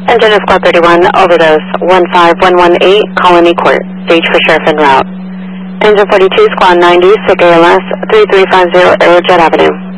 Engine of Squad 31, overdose, 15118, Colony Court, stage for sheriff en route. Engine 42, Squad 90, sick ALS, 3350 Aerojet Avenue.